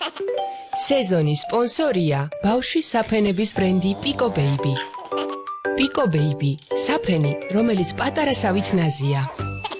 სეზონის სპონსორია ბავშვის საფენების ბრენდი Pico Baby. Pico Baby, საფენი, რომელიც პატარა სავით ნაზია.